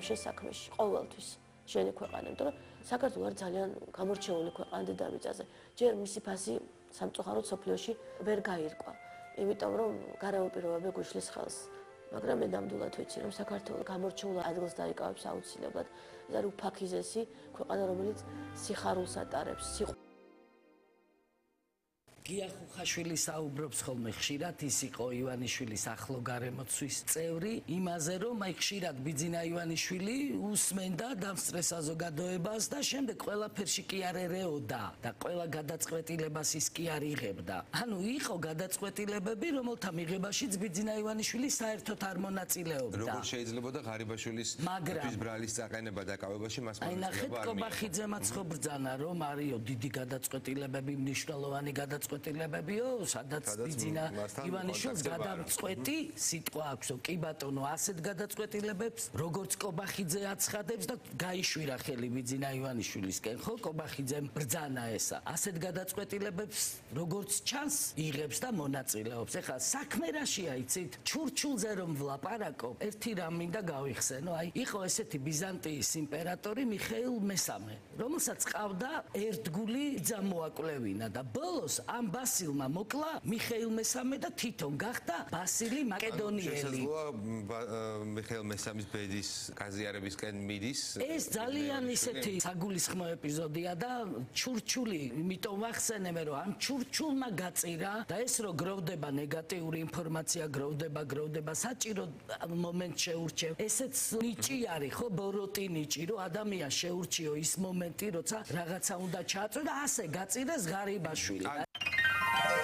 შენ საქმეში ყოველთვის შენი ქვეყანა, იმიტომ რომ საქართველო არის ძალიან გამორჩეული ქვეყანა დედამიწაზე. ჯერ მისი ფასი სამწუხაროდ სოფლიოში ვერ გაირკვა. იმიტომ რომ გარემო პირობები გვიშლის ხელს. მაგრამ მე ნამდვილად ვიცი რომ საქართველო გამორჩეულ ადგილს დაიკავებს აუცილებლად. ეს არის უფაქიზესი ქვეყანა, რომელიც სიხარულს ატარებს, გია ხუხაშვილი საუბრობს ხოლმე ხშირად ის იყო ივანიშვილის ახლო გარემოცვის წევრი იმაზე რომ აი ხშირად ბიძინა ივანიშვილი უსმენდა დამსწრე საზოგადოებას და შემდეგ ყველაფერში კი არ ერეოდა და ყველა გადაწყვეტილებას ის კი არ იღებდა. ანუ იყო გადაწყვეტილებები რომელთა მიღებაშიც ბიძინა ივანიშვილი საერთოდ არ მონაწილეობდა. როგორ შეიძლება და ღარიბაშვილის ბრალის წაყენება დაკავებაში მას აი ნახეთ კობახიძემაც ხო ბრძანა რომ არისო დიდი გადაწყვეტილებები მნიშვნელოვანი გადაწყვეტილებებიო სადაც ბიძინა ივანიშვილს გადამწყვეტი სიტყვა აქვსო კი ბატონო ასეთ გადაწყვეტილებებს როგორც კობახიძე აცხადებს და გაიშვირა ხელი ბიძინა ივანიშვილისკენ ხო კობახიძემ ბრძანა ესა ასეთ გადაწყვეტილებებს როგორც ჩანს იღებს და მონაწილეობს ეხლა საქმე რაშია იცით ჩურჩულზე რომ ვლაპარაკობ ერთი რამ მინდა გავიხსენო აი იყო ესეთი ბიზანტიის იმპერატორი მიხეილ მესამე რომელსაც ყავდა ერთგული ძამოაკვლევინა და ბოლოს ამ ბასილმა მოკლა მიხეილ მესამე და თვითონ გახდა ბასილი მაკედონიელი. შესაძლოა მიხეილ მესამის ბედის გაზიარებისკენ მიდის. ეს ძალიან ისეთი საგულისხმო ეპიზოდია და ჩურჩული, იმიტომ ვახსენებ რომ ამ ჩურჩულმა გაწირა და ეს რო გროვდება ნეგატიური ინფორმაცია, გროვდება საჭირო მომენტ შეურჩევ. ესეც ნიჭი არის ხო, ბოროტი ნიჭი, რომ ადამიანს შეურჩიო ის მომენტი, როცა რაღაცა უნდა ჩააწვე და ასე გაწირეს ღარიბაშვილი.